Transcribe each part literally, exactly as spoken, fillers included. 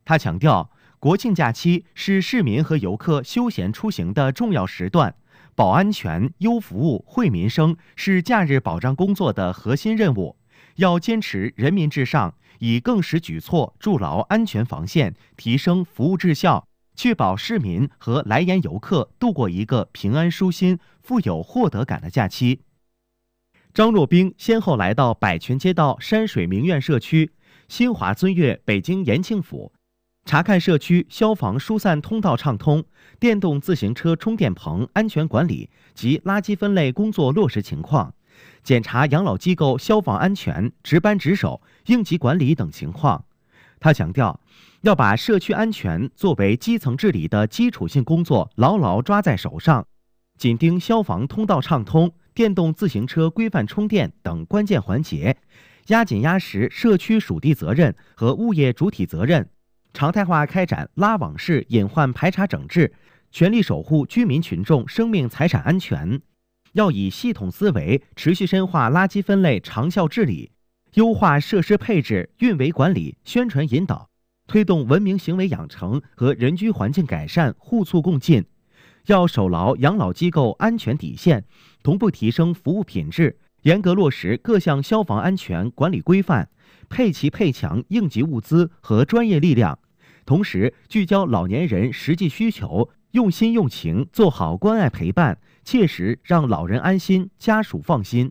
他强调，国庆假期是市民和游客休闲出行的重要时段，保安全、优服务、惠民生是假日保障工作的核心任务。要坚持人民至上，以更实举措筑牢安全防线，提升服务质效，确保市民和来沿游客度过一个平安舒心、富有获得感的假期。张若冰先后来到百泉街道山水名苑社区、新华尊悦北京延庆府，查看社区消防疏散通道畅通、电动自行车充电棚安全管理及垃圾分类工作落实情况，检查养老机构消防安全、值班值守、应急管理等情况。他强调，要把社区安全作为基层治理的基础性工作牢牢抓在手上，紧盯消防通道畅通、电动自行车规范充电等关键环节，压紧压实社区属地责任和物业主体责任，常态化开展拉网式隐患排查整治，全力守护居民群众生命财产安全。要以系统思维持续深化垃圾分类长效治理，优化设施配置、运维管理、宣传引导，推动文明行为养成和人居环境改善互促共进。要守牢养老机构安全底线，同步提升服务品质，严格落实各项消防安全管理规范，配齐配强应急物资和专业力量，同时聚焦老年人实际需求，用心用情做好关爱陪伴，切实让老人安心，家属放心。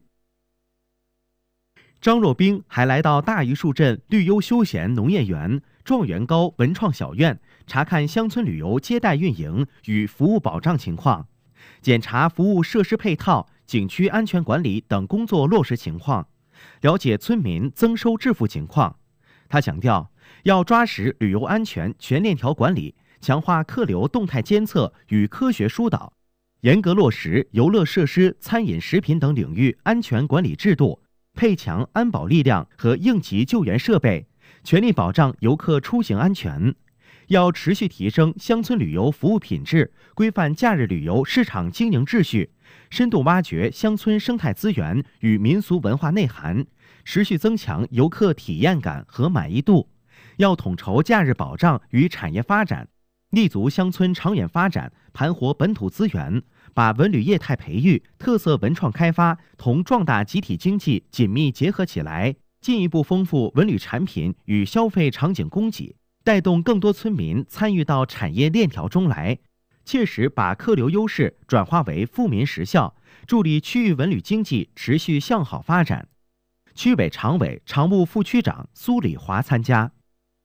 张若冰还来到大榆树镇绿优休闲农业园、状元高文创小院，查看乡村旅游接待运营与服务保障情况，检查服务设施配套、景区安全管理等工作落实情况，了解村民增收致富情况。他强调，要抓实旅游安全全链条管理，强化客流动态监测与科学疏导，严格落实游乐设施、餐饮食品等领域安全管理制度，配强安保力量和应急救援设备，全力保障游客出行安全。要持续提升乡村旅游服务品质，规范假日旅游市场经营秩序，深度挖掘乡村生态资源与民俗文化内涵，持续增强游客体验感和满意度。要统筹假日保障与产业发展，立足乡村长远发展，盘活本土资源，把文旅业态培育、特色文创开发同壮大集体经济紧密结合起来，进一步丰富文旅产品与消费场景供给，带动更多村民参与到产业链条中来，切实把客流优势转化为富民实效，助力区域文旅经济持续向好发展。区委常委、常务副区长苏礼华参加。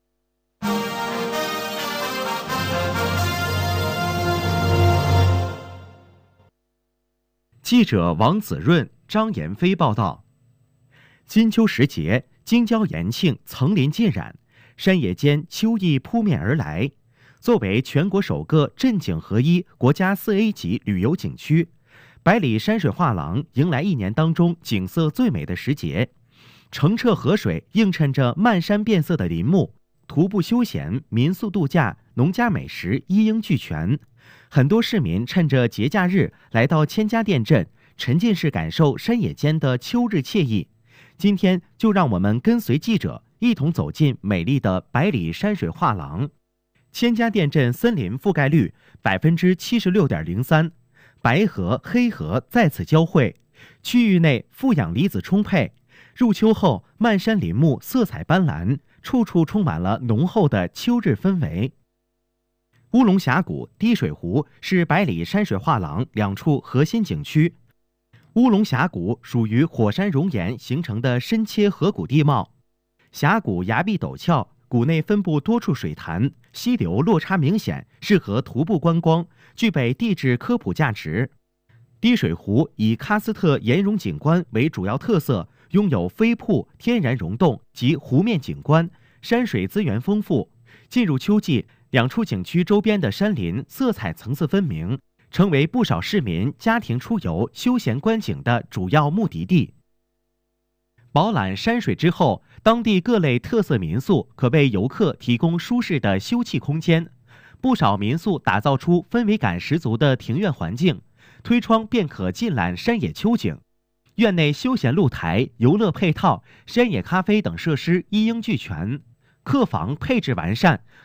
记者王子润、张延飞报道。金秋时节，京郊延庆层林尽染，山野间秋意扑面而来。作为全国首个镇景合一国家四 A 级旅游景区，百里山水画廊迎来一年当中景色最美的时节。澄澈河水映衬着漫山遍色的林木，徒步休闲、民宿度假、农家美食一应俱全。很多市民趁着节假日来到千家店镇，沉浸式感受山野间的秋日惬意。今天就让我们跟随记者一同走进美丽的百里山水画廊。千家店镇森林覆盖率百分之七十六点零三，白河、黑河在此交汇，区域内负氧离子充沛。入秋后，漫山林木色彩斑斓，处处充满了浓厚的秋日氛围。乌龙峡谷、滴水湖是百里山水画廊两处核心景区。乌龙峡谷属于火山熔岩形成的深切河谷地貌，峡谷崖壁陡峭，谷内分布多处水潭，溪流落差明显，适合徒步观光，具备地质科普价值。滴水湖以喀斯特岩溶景观为主要特色，拥有飞瀑、天然溶洞及湖面景观，山水资源丰富。进入秋季，两处景区周边的山林色彩层次分明，成为不少市民家庭出游、休闲观景的主要目的地。饱览山水之后，当地各类特色民宿可为游客提供舒适的休憩空间。不少民宿打造出氛围感十足的庭院环境，推窗便可尽览山野秋景。院内休闲露台、游乐配套、山野咖啡等设施一应俱全。客房配置完善，